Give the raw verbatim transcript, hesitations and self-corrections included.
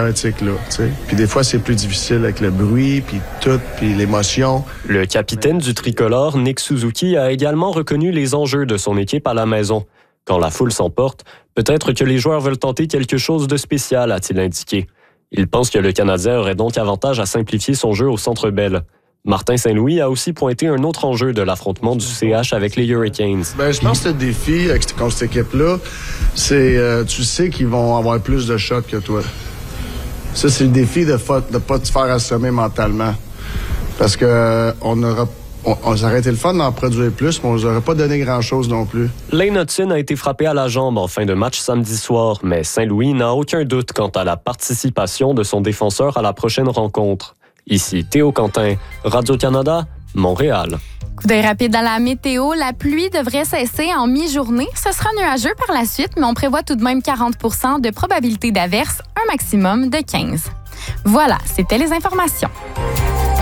chaotique, là, tu sais. Puis des fois, c'est plus difficile avec le bruit, puis tout, puis l'émotion. Le capitaine du tricolore, Nick Suzuki, a également reconnu les enjeux de son équipe à la maison. Quand la foule s'emporte, peut-être que les joueurs veulent tenter quelque chose de spécial, a-t-il indiqué. Il pense que le Canadien aurait donc avantage à simplifier son jeu au Centre Bell. Martin Saint-Louis a aussi pointé un autre enjeu de l'affrontement du C H avec les Hurricanes. Ben, je pense que le défi avec, contre cette équipe-là, c'est euh, tu sais qu'ils vont avoir plus de shots que toi. Ça, c'est le défi de ne pas te faire assommer mentalement. Parce que euh, on aura On, on aurait été le fun d'en produire plus, mais on nous aurait pas donné grand-chose non plus. Lane Hutson a été frappé à la jambe en fin de match samedi soir, mais Saint-Louis n'a aucun doute quant à la participation de son défenseur à la prochaine rencontre. Ici Théo Quentin, Radio-Canada, Montréal. Coup d'œil rapide dans la météo, la pluie devrait cesser en mi-journée. Ce sera nuageux par la suite, mais on prévoit tout de même quarante pour cent de probabilité d'averse, un maximum de quinze. Voilà, c'était les informations.